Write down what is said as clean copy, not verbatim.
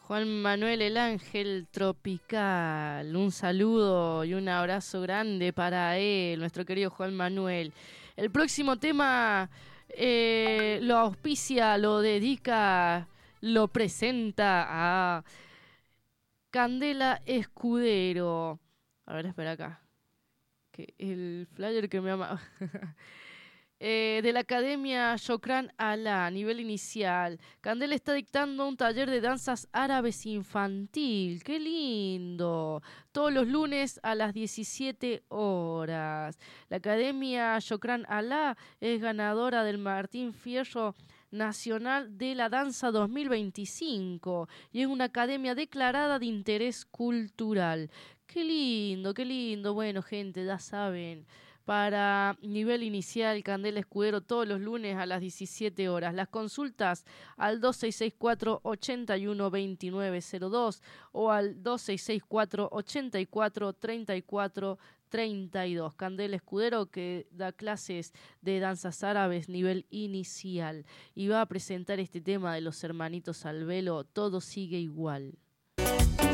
Juan Manuel el Ángel Tropical, un saludo y un abrazo grande para él, nuestro querido Juan Manuel. El próximo tema lo auspicia, lo dedica, lo presenta a Candela Escudero. A ver, espera acá, que el flyer que me ama... de la Academia Shokran Ala, nivel inicial. Candela está dictando un taller de danzas árabes infantil. ¡Qué lindo! Todos los lunes a las 17 horas. La Academia Shokran Ala es ganadora del Martín Fierro Nacional de la Danza 2025 y es una academia declarada de interés cultural. ¡Qué lindo, qué lindo! Bueno, gente, ya saben... Para nivel inicial, Candela Escudero todos los lunes a las 17 horas. Las consultas al 2664-812902 o al 2664-843432. Candela Escudero, que da clases de danzas árabes nivel inicial y va a presentar este tema de los hermanitos al velo, Todo sigue igual.